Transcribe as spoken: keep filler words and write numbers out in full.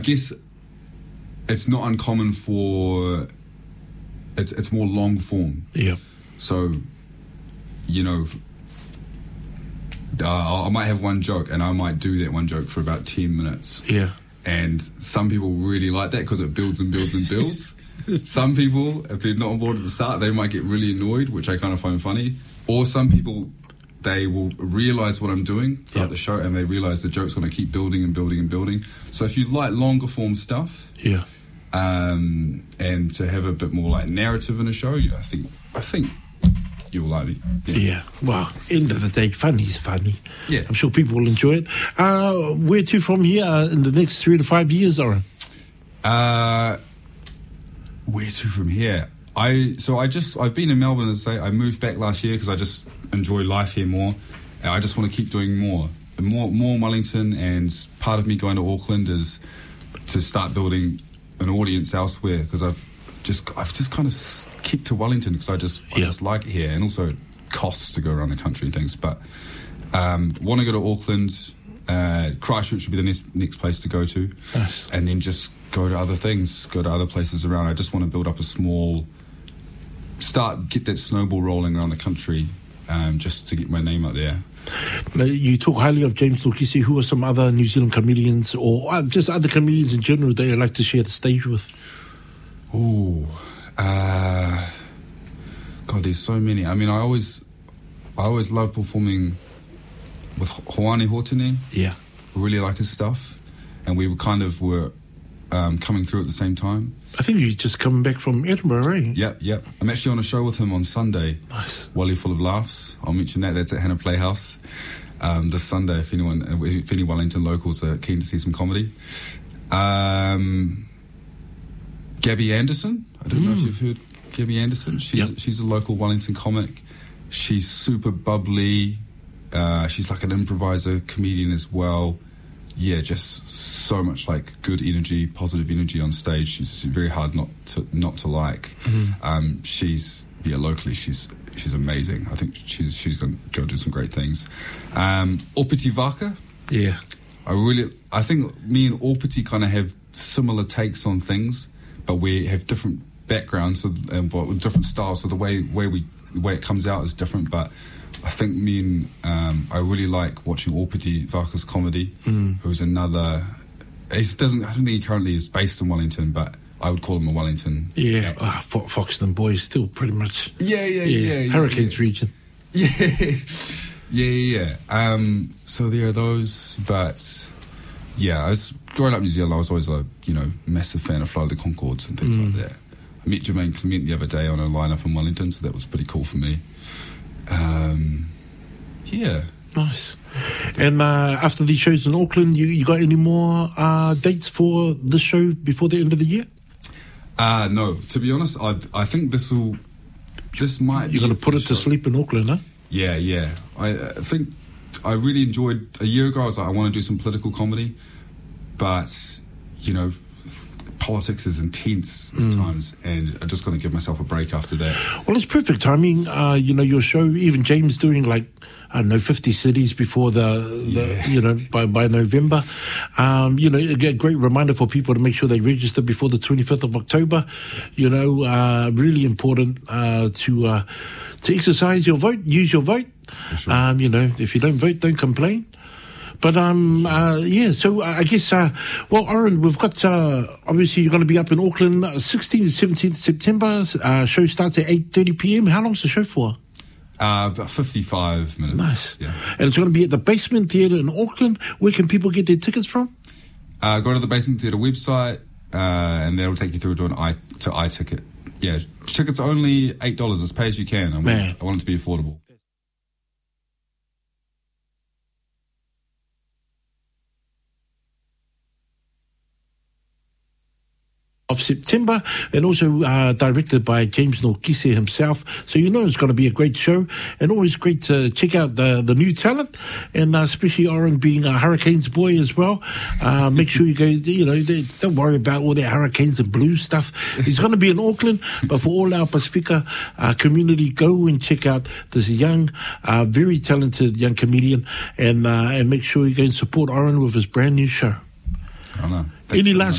I guess it's not uncommon for it's it's more long form. Yeah. So, you know, uh, I might have one joke and I might do that one joke for about ten minutes. Yeah. And some people really like that because it builds and builds and builds. Some people, if they're not on board at the start, they might get really annoyed, which I kind of find funny. Or some people, they will realise what I'm doing throughout yep. the show, and they realise the joke's going to keep building and building and building. So if you like longer form stuff, yeah, um, and to have a bit more like narrative in a show, yeah, I think I think you'll like it. Yeah. yeah. Well, end of the day, funny's funny. Yeah, I'm sure people will enjoy it. Uh, where to from here in the next three to five years, Oren? Uh, where to from here? I so I just I've been in Melbourne, as I say. I moved back last year because I just enjoy life here more, and I just want to keep doing more, and more, more Wellington. And part of me going to Auckland is to start building an audience elsewhere because I've just I've just kind of kicked to Wellington because I just I yeah. just like it here, and also it costs to go around the country and things. But um, want to go to Auckland. Uh, Christchurch should be the next next place to go to, nice. And then just go to other things, go to other places around. I just want to build up a small. Start get that snowball rolling around the country, um, just to get my name out there. Now, you talk highly of James Nokise. Who are some other New Zealand comedians, or uh, just other comedians in general that you like to share the stage with? Ooh, uh, God, there's so many. I mean, I always, I always love performing with Hoani Hōtene. Yeah, really like his stuff, and we were kind of were um, coming through at the same time. I think he's just coming back from Edinburgh, right? Yep, yep. I'm actually on a show with him on Sunday. Nice. Wally Full of Laughs. I'll mention that. That's at Hannah Playhouse um, this Sunday. If anyone, if any Wellington locals are keen to see some comedy. Um, Gabby Anderson. I don't mm. know if you've heard Gabby Anderson. She's yep. she's a local Wellington comic. She's super bubbly. Uh, she's like an improviser comedian as well. Yeah, just so much like good energy, positive energy on stage. She's very hard not to not to like. Mm-hmm. Um, she's yeah, locally she's she's amazing. I think she's she's going to go do some great things. Um, Opiti Vaka. Yeah, I really I think me and Opiti kind of have similar takes on things, but we have different backgrounds and different styles. So the way way we the way it comes out is different, but. I think me and um, I really like watching Opiti Vaka's comedy, mm. who's another. He doesn't. I don't think he currently is based in Wellington, but I would call him a Wellington. Yeah, ah, Fo- Foxton Boys still pretty much. Yeah, yeah, yeah. yeah Hurricanes yeah. region. Yeah, yeah, yeah. yeah. Um, so there are those, but yeah, I was growing up in New Zealand. I was always a you know massive fan of Flight of the Conchords and things mm. like that. I met Jermaine Clement the other day on a lineup in Wellington, so that was pretty cool for me. Um, yeah. Nice. And uh, after these shows in Auckland, you, you got any more uh, dates for this show before the end of the year? Uh, no. To be honest, I I think this will. This might. You're going to put it to sleep in Auckland, huh? Yeah, yeah. I, I think I really enjoyed. A year ago, I was like, I want to do some political comedy, but you know. Politics is intense at mm. times, and I'm just going to give myself a break after that. Well, it's perfect timing. Uh, you know, your show, even James doing like, I don't know, fifty cities before the, the yeah. you know, by, by November. Um, you know, a great reminder for people to make sure they register before the twenty-fifth of October. You know, uh, really important uh, to uh, to exercise your vote, use your vote. For sure. Um, you know, if you don't vote, don't complain. But, um, uh, yeah, so I guess, uh, well, Oren, we've got, uh, obviously you're going to be up in Auckland, sixteenth to seventeenth September. Uh, show starts at eight thirty p.m. How long's the show for? Uh, about fifty-five minutes. Nice. Yeah. And it's going to be at the Basement Theatre in Auckland. Where can people get their tickets from? Uh, go to the Basement Theatre website, uh, and that'll take you through to an i to iTicket. Yeah, tickets are only eight dollars, as pay as you can. I want, Man. I want it to be affordable. Of September, and also uh, directed by James Nokise himself. So you know it's going to be a great show, and always great to check out the the new talent, and uh, especially Oren being a Hurricanes boy as well. Uh, make sure you go, you know, they, don't worry about all that Hurricanes and Blues stuff. He's going to be in Auckland, but for all our Pacifica uh, community, go and check out this young, uh, very talented young comedian, and uh, and make sure you go and support Oren with his brand new show. I know. Any last